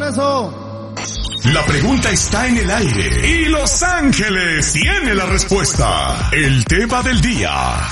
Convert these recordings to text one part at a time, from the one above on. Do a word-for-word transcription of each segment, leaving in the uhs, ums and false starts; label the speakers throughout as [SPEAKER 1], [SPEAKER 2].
[SPEAKER 1] eso.
[SPEAKER 2] La pregunta está en el aire y Los Ángeles tiene la respuesta. El tema del día.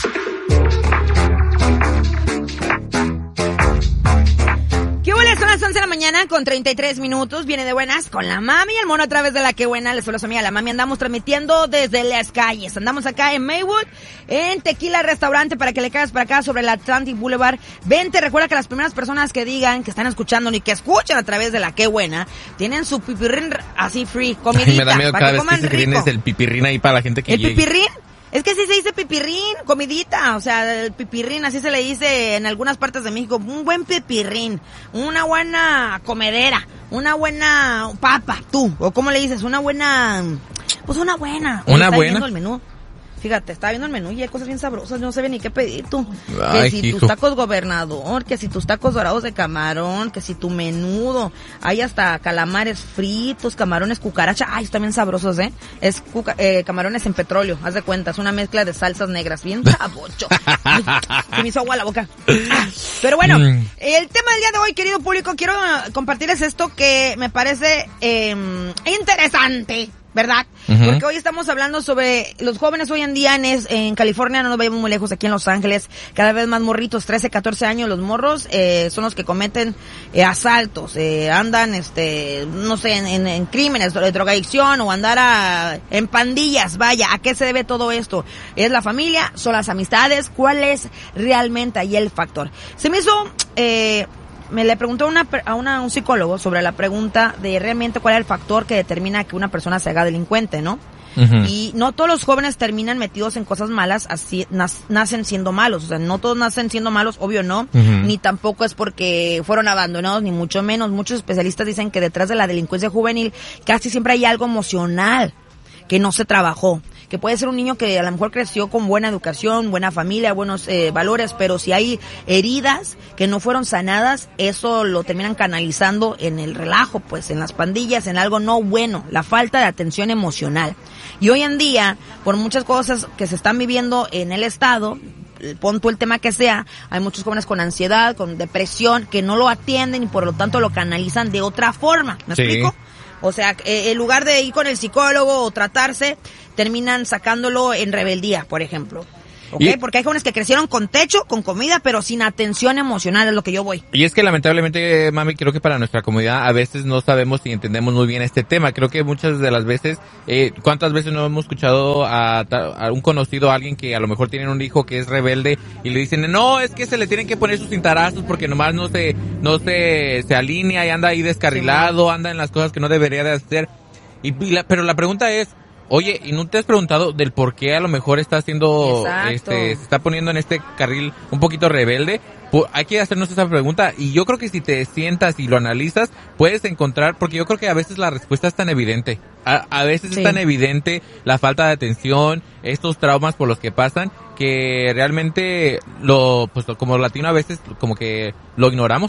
[SPEAKER 3] ¿Qué huele? Son las once de la mañana con treinta y tres minutos. Viene de buenas con la mami y el mono a través de la que buena. Les saludo a mi amiga la mami. Andamos transmitiendo desde las calles. Andamos acá en Maywood, en Tequila Restaurante, para que le caigas para acá sobre el Atlantic Boulevard. Vente, recuerda que las primeras personas que digan que están escuchando ni que escuchan a través de la que buena, tienen su pipirrín así free, comidita.
[SPEAKER 4] Ay, me da miedo
[SPEAKER 3] para
[SPEAKER 4] cada
[SPEAKER 3] que
[SPEAKER 4] vez
[SPEAKER 3] coman
[SPEAKER 4] que se
[SPEAKER 3] rico.
[SPEAKER 4] es el pipirrín ahí para la gente que
[SPEAKER 3] ¿El
[SPEAKER 4] llegue.
[SPEAKER 3] pipirrín? Es que sí se dice pipirrín, comidita, o sea, el pipirrín, así se le dice en algunas partes de México, un buen pipirrín, una buena comedera, una buena papa, tú, o cómo le dices, una buena, pues una buena.
[SPEAKER 4] Una
[SPEAKER 3] Está
[SPEAKER 4] buena.
[SPEAKER 3] viendo el menú. Fíjate, estaba viendo el menú y hay cosas bien sabrosas, yo no sabía ni qué pedir tú.
[SPEAKER 4] Ay,
[SPEAKER 3] que si
[SPEAKER 4] hijo.
[SPEAKER 3] tus tacos gobernador, que si tus tacos dorados de camarón, que si tu menudo, hay hasta calamares fritos, camarones cucaracha, ay, están bien sabrosos, ¿eh? Es cuca- eh, camarones en petróleo, haz de cuenta, es una mezcla de salsas negras, bien sabocho. Ay, se me hizo agua la boca. Ah, pero bueno,
[SPEAKER 4] Mm.
[SPEAKER 3] el tema del día de hoy, querido público, quiero uh, compartirles esto que me parece eh, interesante, ¿verdad?
[SPEAKER 4] Ujú.
[SPEAKER 3] Porque hoy estamos hablando sobre los jóvenes hoy en día en, es, en California, no nos vayamos muy lejos, aquí en Los Ángeles, cada vez más morritos, trece, catorce años, los morros eh, son los que cometen eh, asaltos, eh, andan, este, no sé, en, en, en crímenes de drogadicción o andar a, en pandillas, vaya, ¿a qué se debe todo esto? ¿Es la familia? ¿Son las amistades? ¿Cuál es realmente ahí el factor? Se me hizo... Eh, Me le preguntó a, una, a una, un psicólogo sobre la pregunta de realmente cuál es el factor que determina que una persona se haga delincuente, ¿no?
[SPEAKER 4] Ujú.
[SPEAKER 3] Y no todos los jóvenes terminan metidos en cosas malas, así nas, nacen siendo malos, o sea, no todos nacen siendo malos, obvio no,
[SPEAKER 4] Ujú.
[SPEAKER 3] ni tampoco es porque fueron abandonados, ni mucho menos. Muchos especialistas dicen que detrás de la delincuencia juvenil casi siempre hay algo emocional que no se trabajó, que puede ser un niño que a lo mejor creció con buena educación, buena familia, buenos eh, valores, pero si hay heridas que no fueron sanadas, eso lo terminan canalizando en el relajo, pues en las pandillas, en algo no bueno, la falta de atención emocional. Y hoy en día, por muchas cosas que se están viviendo en el estado, pon tú el tema que sea, hay muchos jóvenes con ansiedad, con depresión, que no lo atienden y por lo tanto lo canalizan de otra forma, ¿me
[SPEAKER 4] Sí.
[SPEAKER 3] explico? O sea, eh, en lugar de ir con el psicólogo o tratarse, terminan sacándolo en rebeldía, por ejemplo. ¿Ok?
[SPEAKER 4] Y-
[SPEAKER 3] Porque hay jóvenes que crecieron con techo, con comida, pero sin atención emocional, es lo que yo voy.
[SPEAKER 4] Y es que lamentablemente, mami, creo que para nuestra comunidad a veces no sabemos y entendemos muy bien este tema. Creo que muchas de las veces, eh, ¿cuántas veces no hemos escuchado a, a un conocido, a alguien que a lo mejor tiene un hijo que es rebelde y le dicen, no, es que se le tienen que poner sus cintarazos porque nomás no se, no se, se alinea y anda ahí descarrilado, anda en las cosas que no debería de hacer. Y, y la, pero la pregunta es, oye, ¿y no te has preguntado del por qué a lo mejor está haciendo,
[SPEAKER 3] Exacto.
[SPEAKER 4] este, se está poniendo en este carril un poquito rebelde? Pues hay que hacernos esa pregunta y yo creo que si te sientas y lo analizas, puedes encontrar, porque yo creo que a veces la respuesta es tan evidente. A, a veces
[SPEAKER 3] Sí.
[SPEAKER 4] es tan evidente la falta de atención, estos traumas por los que pasan, que realmente lo, pues como latino a veces como que lo ignoramos.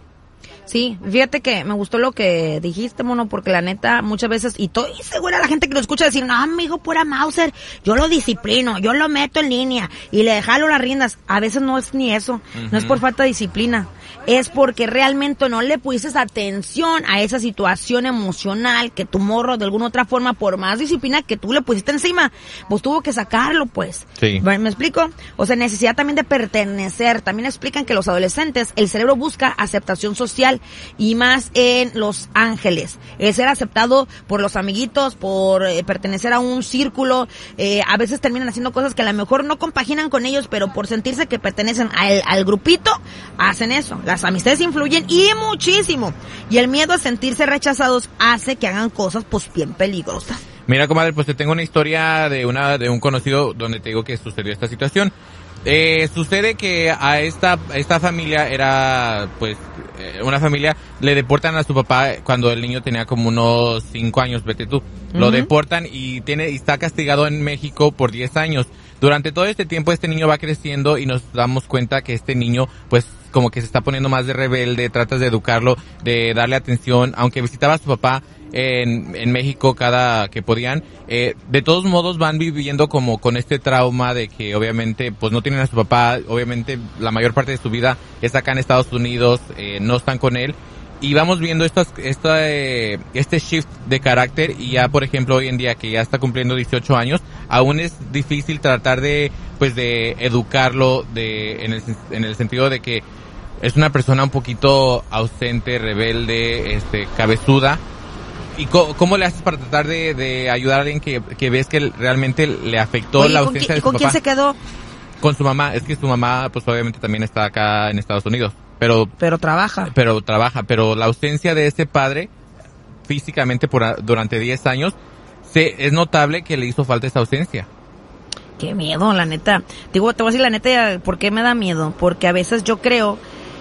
[SPEAKER 3] Sí, fíjate que me gustó lo que dijiste, mono, porque la neta, muchas veces, y estoy segura la gente que lo escucha decir, no, amigo, pura Mauser, yo lo disciplino, yo lo meto en línea, y le jalo las riendas. A veces no es ni eso, no es por falta de disciplina, es porque realmente no le pusiste atención a esa situación emocional que tu morro, de alguna otra forma, por más disciplina que tú le pusiste encima, pues tuvo que sacarlo, pues.
[SPEAKER 4] Sí.
[SPEAKER 3] ¿Me me explico? O sea, necesidad también de pertenecer. También explican que los adolescentes, el cerebro busca aceptación social y más en Los Ángeles. El ser aceptado por los amiguitos, por eh, pertenecer a un círculo, eh, a veces terminan haciendo cosas que a lo mejor no compaginan con ellos, pero por sentirse que pertenecen al, al grupito, hacen eso. Las amistades influyen y muchísimo. Y el miedo a sentirse rechazados hace que hagan cosas pues bien peligrosas.
[SPEAKER 4] Mira, comadre, pues te tengo una historia de una de un conocido donde te digo que sucedió esta situación. Eh, sucede que a esta esta familia era, pues, eh, una familia, le deportan a su papá cuando el niño tenía como unos cinco años, vete tú. Lo
[SPEAKER 3] Ujú.
[SPEAKER 4] deportan y tiene y está castigado en México por diez años. Durante todo este tiempo este niño va creciendo y nos damos cuenta que este niño, pues, como que se está poniendo más de rebelde, tratas de educarlo, de darle atención, aunque visitaba a su papá en, en México cada que podían, eh, de todos modos van viviendo como con este trauma de que obviamente pues no tienen a su papá, obviamente la mayor parte de su vida está acá en Estados Unidos, eh, no están con él, y vamos viendo estos, esta, eh, este shift de carácter, y ya por ejemplo hoy en día que ya está cumpliendo dieciocho años, aún es difícil tratar de, pues de educarlo de, en el, en el sentido de que es una persona un poquito ausente, rebelde, este, cabezuda. ¿Y cómo, cómo le haces para tratar de, de ayudar a alguien que, que ves que realmente le afectó
[SPEAKER 3] Oye,
[SPEAKER 4] la
[SPEAKER 3] ¿con
[SPEAKER 4] ausencia
[SPEAKER 3] qui-
[SPEAKER 4] de su
[SPEAKER 3] ¿con
[SPEAKER 4] papá?
[SPEAKER 3] quién se quedó?
[SPEAKER 4] Con su mamá. Es que su mamá, pues obviamente también está acá en Estados Unidos. Pero,
[SPEAKER 3] Pero trabaja.
[SPEAKER 4] pero trabaja. Pero la ausencia de ese padre, físicamente por, a- durante diez años, se, es notable que le hizo falta esa ausencia.
[SPEAKER 3] Qué miedo, la neta. Digo, te voy a decir la neta, ¿por qué me da miedo? Porque a veces yo creo,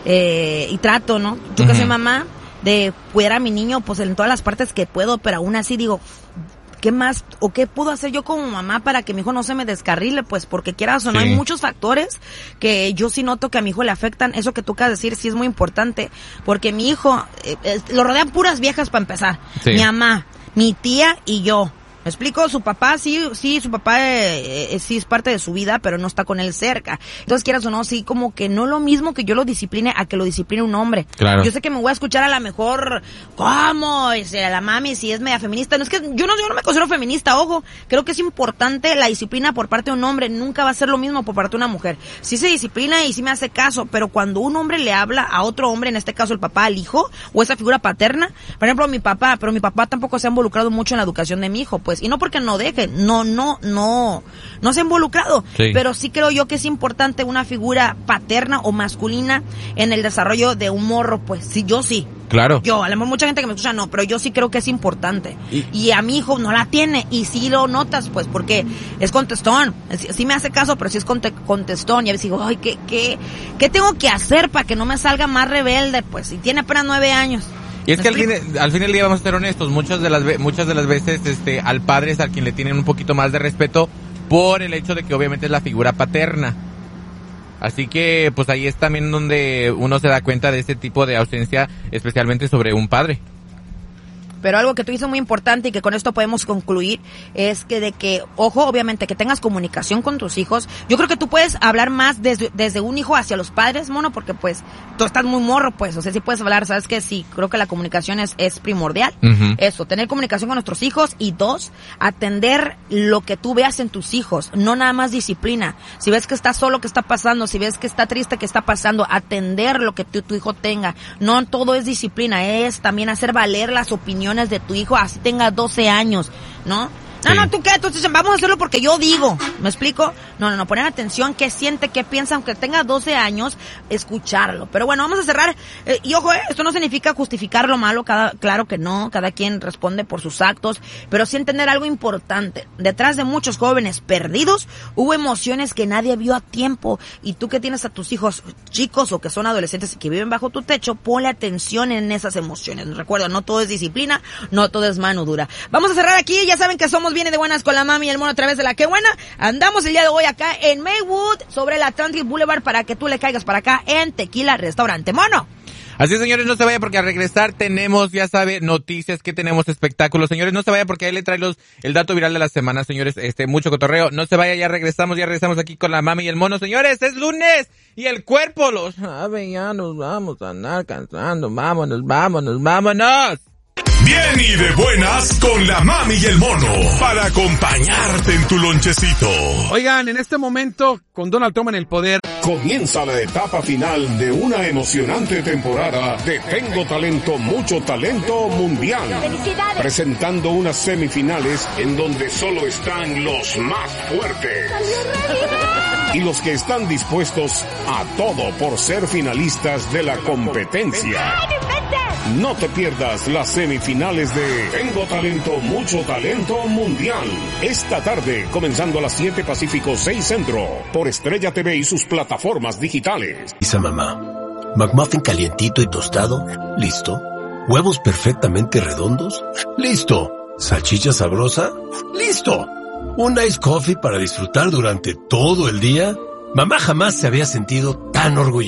[SPEAKER 3] eh, y trato, ¿no? Yo que
[SPEAKER 4] Ujú.
[SPEAKER 3] soy mamá, de cuidar a mi niño, pues en todas las partes que puedo, pero aún así digo, ¿qué más o qué puedo hacer yo como mamá para que mi hijo no se me descarrile? Pues porque quieras o no,
[SPEAKER 4] Sí.
[SPEAKER 3] hay muchos factores que yo sí noto que a mi hijo le afectan. Eso que tú acabas de decir sí es muy importante, porque mi hijo, eh, eh, lo rodean puras viejas para empezar.
[SPEAKER 4] Sí.
[SPEAKER 3] Mi mamá, mi tía y yo. ¿Me explico? Su papá, sí, sí, su papá eh, eh, sí es parte de su vida, pero no está con él cerca. Entonces, quieras o no, sí, como que no lo mismo que yo lo discipline a que lo discipline un hombre.
[SPEAKER 4] Claro.
[SPEAKER 3] Yo sé que me voy a escuchar a la mejor, ¿cómo? Dice, a la mami si es media feminista. No es que, yo no, yo no me considero feminista, ojo. Creo que es importante la disciplina por parte de un hombre. Nunca va a ser lo mismo por parte de una mujer. Sí se disciplina y sí me hace caso, pero cuando un hombre le habla a otro hombre, en este caso el papá al hijo, o esa figura paterna, por ejemplo, mi papá, pero mi papá tampoco se ha involucrado mucho en la educación de mi hijo, pues, y no porque no deje, no, no, no, no se ha involucrado,
[SPEAKER 4] Sí.
[SPEAKER 3] pero sí creo yo que es importante una figura paterna o masculina en el desarrollo de un morro, pues, sí, yo sí.
[SPEAKER 4] Claro.
[SPEAKER 3] Yo, a lo mejor mucha gente que me escucha no, pero yo sí creo que es importante.
[SPEAKER 4] Y-
[SPEAKER 3] Y, a mi hijo no la tiene, y sí lo notas, pues, porque es contestón. Es- Sí me hace caso, pero sí es conte- contestón. Y a veces digo, ay, ¿qué, qué, qué tengo que hacer para que no me salga más rebelde? Pues, y tiene apenas nueve años.
[SPEAKER 4] Y es
[SPEAKER 3] ¿Me
[SPEAKER 4] que al fin,
[SPEAKER 3] explico?
[SPEAKER 4] al fin del día vamos a ser honestos, muchas de las ve- muchas de las veces este al padre es al quien le tienen un poquito más de respeto por el hecho de que obviamente es la figura paterna. Así que pues ahí es también donde uno se da cuenta de este tipo de ausencia, especialmente sobre un padre.
[SPEAKER 3] Pero algo que tú dices muy importante y que con esto podemos concluir es que de que, ojo, obviamente que tengas comunicación con tus hijos. Yo creo que tú puedes hablar más desde, desde un hijo hacia los padres, mono, porque pues tú estás muy morro, pues, o sea, sí puedes hablar, sabes que sí, creo que la comunicación es, es primordial.
[SPEAKER 4] Ujú.
[SPEAKER 3] Eso, tener comunicación con nuestros hijos, y dos, atender lo que tú veas en tus hijos, no nada más disciplina. Si ves que está solo, ¿qué está pasando? Si ves que está triste, ¿qué está pasando? Atender lo que tu, tu hijo tenga. No todo es disciplina, es también hacer valer las opiniones de tu hijo, así tenga doce años, ¿no? No,
[SPEAKER 4] Sí.
[SPEAKER 3] no, ¿tú qué? Entonces vamos a hacerlo porque yo digo, ¿me explico? No, no, no, poner atención, qué siente, qué piensa, aunque tenga doce años, escucharlo. Pero bueno, vamos a cerrar, eh, y ojo, eh, esto no significa justificar lo malo, cada, claro que no, cada quien responde por sus actos, pero sí entender algo importante. Detrás de muchos jóvenes perdidos, hubo emociones que nadie vio a tiempo, y tú que tienes a tus hijos chicos o que son adolescentes y que viven bajo tu techo, ponle atención en esas emociones. Recuerda, no todo es disciplina, no todo es mano dura. Vamos a cerrar aquí, ya saben que somos Viene de Buenas con la mami y el mono a través de La Qué Buena. Andamos el día de hoy acá en Maywood, sobre el Atlantic Boulevard, para que tú le caigas para acá en Tequila Restaurante. Mono.
[SPEAKER 4] Así es, señores, no se vaya porque al regresar tenemos, ya sabe, noticias, que tenemos espectáculos. Señores, no se vaya porque ahí le trae los, el dato viral de la semana, señores, este, mucho cotorreo. No se vaya, ya regresamos, ya regresamos aquí con la mami y el mono. Señores, es lunes y el cuerpo los sabe, ya nos vamos a andar cansando. Vámonos, vámonos, vámonos.
[SPEAKER 2] Bien y de buenas con la mami y el mono para acompañarte en tu lonchecito.
[SPEAKER 1] Oigan, en este momento, con Donald Trump en el poder,
[SPEAKER 2] Comienza la etapa final de una emocionante temporada de Tengo Talento, Mucho Talento Mundial. Presentando unas semifinales en donde solo están los más fuertes. Y los que están dispuestos a todo por ser finalistas de la competencia. No te pierdas las semifinales de Tengo Talento, Mucho Talento Mundial. Esta tarde, comenzando a las siete Pacífico, seis Centro, por Estrella T V y sus plataformas digitales.
[SPEAKER 5] Dice mamá, McMuffin calientito y tostado, listo. Huevos perfectamente redondos, listo. Salchicha sabrosa, listo. Un ice coffee para disfrutar durante todo el día. Mamá jamás se había sentido tan orgullosa.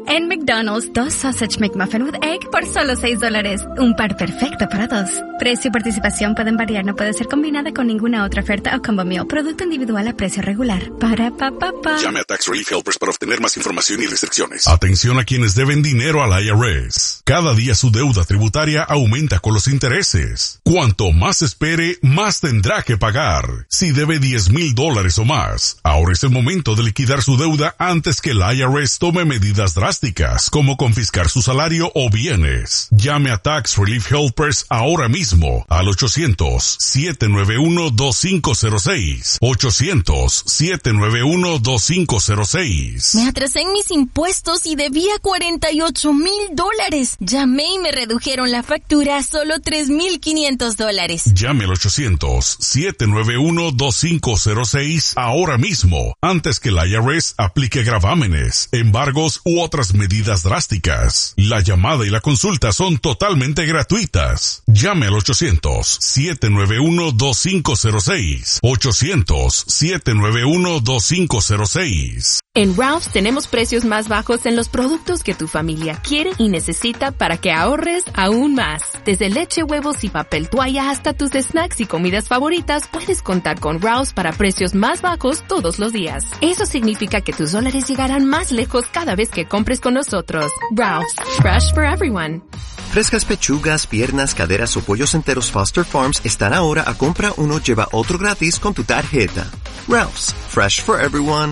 [SPEAKER 6] En McDonald's, dos Sausage McMuffin with Egg por solo seis dólares. Un par perfecto para dos. Precio y participación pueden variar. No puede ser combinada con ninguna otra oferta o combo meal. Producto individual a precio regular. Para pa pa pa.
[SPEAKER 7] Llame a Tax Relief Helpers para obtener más información y restricciones.
[SPEAKER 8] Atención a quienes deben dinero al I R S. Cada día su deuda tributaria aumenta con los intereses. Cuanto más espere, más tendrá que pagar. Si debe diez mil dólares o más, ahora es el momento de liquidar su deuda antes que el I R S tome medidas drásticas como confiscar su salario o bienes. Llame a Tax Relief Helpers ahora mismo al ochocientos, siete nueve uno, dos cinco cero seis. ochocientos, siete nueve uno, dos cinco cero seis.
[SPEAKER 9] Me atrasé en mis impuestos y debía cuarenta y ocho mil dólares. Llamé y me redujeron la factura a solo tres mil quinientos dólares.
[SPEAKER 8] Llame al ochocientos, siete nueve uno, dos cinco cero seis ahora mismo, antes que el I R S aplique gravámenes, embargos u otras medidas drásticas. La llamada y la consulta son totalmente gratuitas. Llame al ochocientos, siete nueve uno, dos cinco cero seis. ochocientos, siete nueve uno, dos cinco cero seis.
[SPEAKER 10] En Ralph's tenemos precios más bajos en los productos que tu familia quiere y necesita para que ahorres aún más. Desde leche, huevos y papel toalla hasta tus snacks y comidas favoritas, puedes contar con Ralph's para precios más bajos todos los días. Eso significa que tus dólares llegarán más lejos cada vez que compres con nosotros. Ralph's, fresh for everyone.
[SPEAKER 11] Frescas pechugas, piernas, caderas o pollos enteros Foster Farms están ahora a compra uno lleva otro gratis con tu tarjeta. Ralph's, fresh for everyone.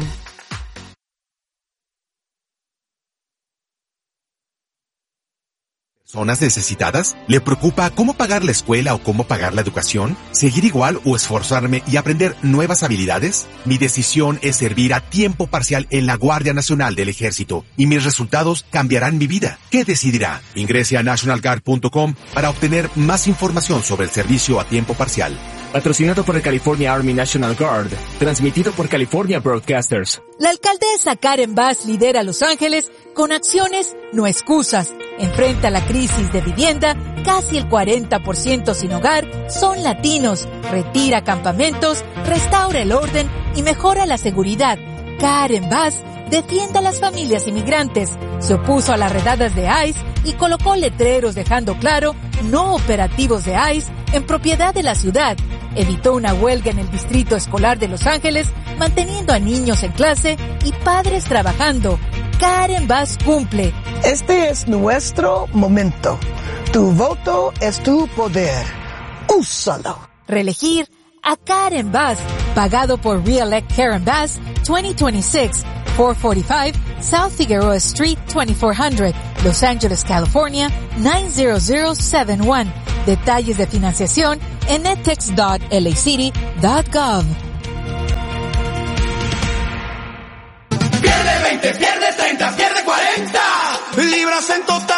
[SPEAKER 12] ¿Personas necesitadas? ¿Le preocupa cómo pagar la escuela o cómo pagar la educación? ¿Seguir igual o esforzarme y aprender nuevas habilidades? Mi decisión es servir a tiempo parcial en la Guardia Nacional del Ejército y mis resultados cambiarán mi vida. ¿Qué decidirá? Ingrese a national guard punto com para obtener más información sobre el servicio a tiempo parcial.
[SPEAKER 13] Patrocinado por el California Army National Guard. Transmitido por California Broadcasters.
[SPEAKER 14] La alcaldesa Karen Bass lidera Los Ángeles con acciones, no excusas. Enfrenta la crisis de vivienda, casi el cuarenta por ciento sin hogar son latinos. Retira campamentos, restaura el orden y mejora la seguridad. Karen Bass defiende a las familias inmigrantes. Se opuso a las redadas de ICE y colocó letreros dejando claro no operativos de ICE en propiedad de la ciudad. Evitó una huelga en el distrito escolar de Los Ángeles, manteniendo a niños en clase y padres trabajando. Karen Bass cumple.
[SPEAKER 15] Este es nuestro momento. Tu voto es tu poder. Úsalo.
[SPEAKER 14] Reelegir a Karen Bass, pagado por Re-elect Karen Bass, veinte veintiséis, cuatrocientos cuarenta y cinco South Figueroa Street, veinticuatro hundred, Los Ángeles, California, nueve cero cero siete uno. Detalles de financiación en edtex punto l a city punto gov.
[SPEAKER 16] Pierde veinte, pierde treinta, pierde cuarenta libras en total.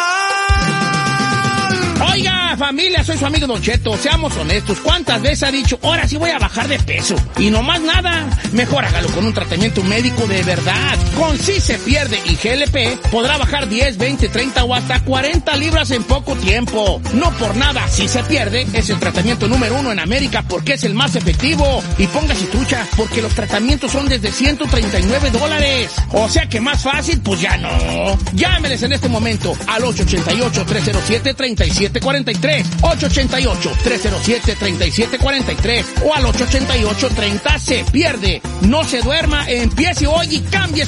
[SPEAKER 17] Oiga, familia, soy su amigo Don Cheto. Seamos honestos, ¿cuántas veces ha dicho, ahora sí voy a bajar de peso? Y no más nada. Mejor hágalo con un tratamiento médico de verdad. Con Sí Se Pierde y G L P podrá bajar diez, veinte, treinta o hasta cuarenta libras en poco tiempo. No por nada, Sí Se Pierde es el tratamiento número uno en América porque es el más efectivo. Y póngase trucha, porque los tratamientos son desde ciento treinta y nueve dólares. O sea que más fácil, pues ya no. Llámeles en este momento al ocho ocho ocho, tres cero siete, tres siete cuatro tres, ocho ocho ocho, tres cero siete, tres siete cuatro tres o al ocho ocho ocho, treinta se pierde. No se duerma, empiece hoy y cambie